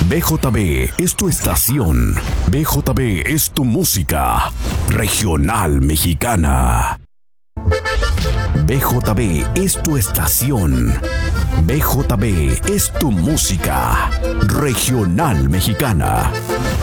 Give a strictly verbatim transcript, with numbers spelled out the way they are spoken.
B J B es tu estación. B J B es tu música regional mexicana. B J B es tu estación. B J B es tu música regional mexicana.